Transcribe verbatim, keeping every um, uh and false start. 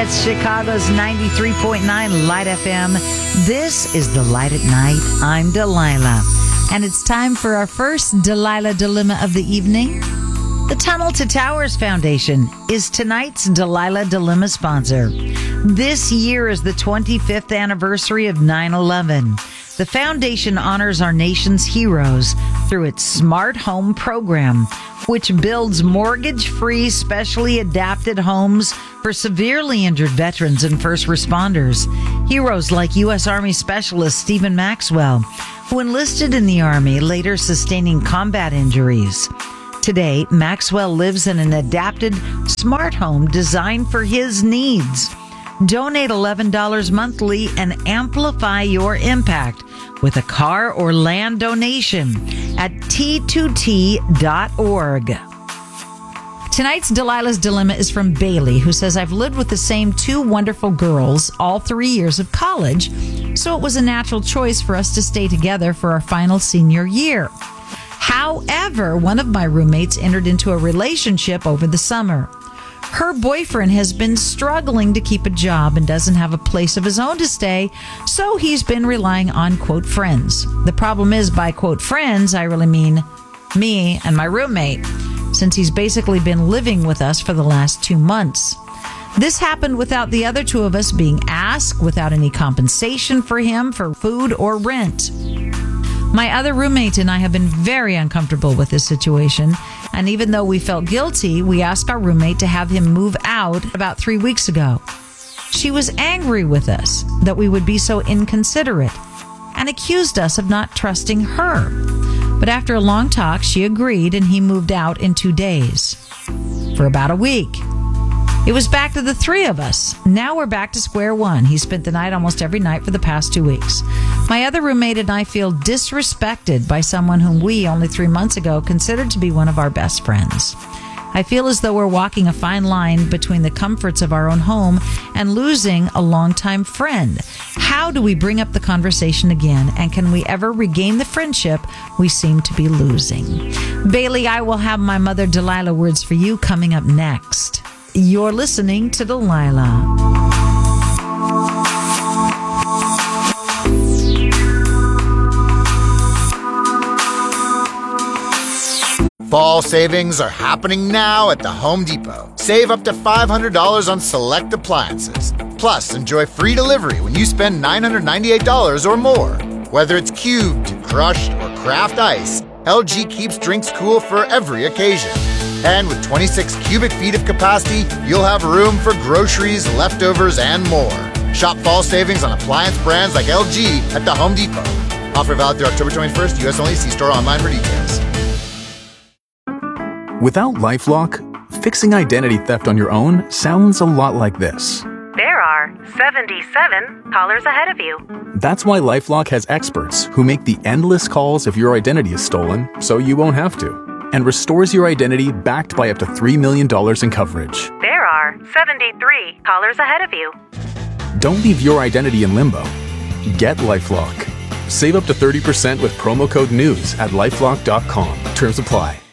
It's Chicago's ninety-three point nine Light F M. This is The Light at Night. I'm Delilah. And it's time for our first Delilah Dilemma of the evening. The Tunnel to Towers Foundation is tonight's Delilah Dilemma sponsor. This year is the twenty-fifth anniversary of nine eleven. The foundation honors our nation's heroes through its Smart Home program, which builds mortgage-free, specially adapted homes for severely injured veterans and first responders. Heroes like U S Army Specialist Stephen Maxwell, who enlisted in the Army, later sustaining combat injuries. Today, Maxwell lives in an adapted smart home designed for his needs. Donate eleven dollars monthly and amplify your impact with a car or land donation at T two T dot org. Tonight's Delilah's Dilemma is from Bailey, who says, I've lived with the same two wonderful girls all three years of college, so it was a natural choice for us to stay together for our final senior year. However, one of my roommates entered into a relationship over the summer. Her boyfriend has been struggling to keep a job and doesn't have a place of his own to stay, so he's been relying on, quote, friends. The problem is, by, quote, friends, I really mean me and my roommate, since he's basically been living with us for the last two months. This happened without the other two of us being asked, without any compensation for him for food or rent. My other roommate and I have been very uncomfortable with this situation, and even though we felt guilty, we asked our roommate to have him move out about three weeks ago. She was angry with us that we would be so inconsiderate and accused us of not trusting her. But after a long talk, she agreed and he moved out in two days for about a week. It was back to the three of us. Now we're back to square one. He spent the night almost every night for the past two weeks. My other roommate and I feel disrespected by someone whom we, only three months ago, considered to be one of our best friends. I feel as though we're walking a fine line between the comforts of our own home and losing a longtime friend. How do we bring up the conversation again, and can we ever regain the friendship we seem to be losing? Bailey, I will have my mother Delilah words for you coming up next. You're listening to Delilah. Fall savings are happening now at the Home Depot. Save up to five hundred dollars on select appliances. Plus, enjoy free delivery when you spend nine hundred ninety-eight dollars or more. Whether it's cubed, crushed, or craft ice, L G keeps drinks cool for every occasion. And with twenty-six cubic feet of capacity, you'll have room for groceries, leftovers, and more. Shop fall savings on appliance brands like L G at the Home Depot. Offer valid through October twenty-first, U S only. See store online for details. Without LifeLock, fixing identity theft on your own sounds a lot like this. There are seventy-seven callers ahead of you. That's why LifeLock has experts who make the endless calls if your identity is stolen, so you won't have to, and restores your identity backed by up to three million dollars in coverage. There are seventy-three callers ahead of you. Don't leave your identity in limbo. Get LifeLock. Save up to thirty percent with promo code NEWS at lifelock dot com. Terms apply.